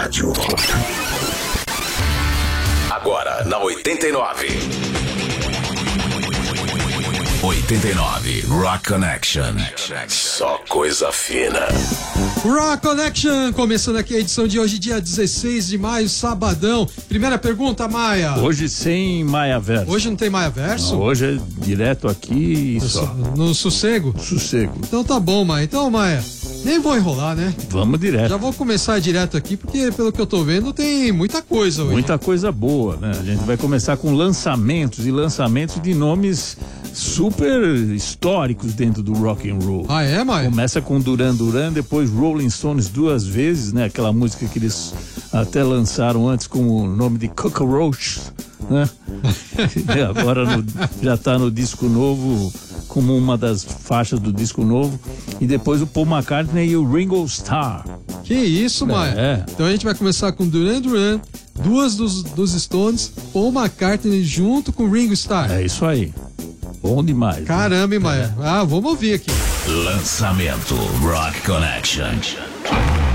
rádio. Agora na 89. 89 Rock Connection. Só coisa fina. Rock Connection, começando aqui a edição de hoje, dia 16 de maio, sabadão. Primeira pergunta, Maia. Hoje sem Maia Verso. Hoje não tem Maia Verso? Não, hoje é direto aqui e só. No sossego? Sossego. Então tá bom, Maia. Então, Maia, nem vou enrolar, né? Vamos direto. Já vou começar direto aqui, porque pelo que eu tô vendo tem muita coisa hoje. Muita coisa boa, né? A gente vai começar com lançamentos de nomes super históricos dentro do rock and roll. Ah, é, Maia? Começa com Duran Duran, depois Rolling Stones duas vezes, né? Aquela música que eles até lançaram antes com o nome de Cockroach, né? E agora já tá no disco novo, como uma das faixas do disco novo. E depois o Paul McCartney e o Ringo Starr. Que isso, Maia? É. Então a gente vai começar com Duran Duran, duas dos Stones, Paul McCartney junto com Ringo Starr. É isso aí. Bom demais. Caramba, hein, Maia? Ah, vamos ouvir aqui. Lançamento Rock Connection.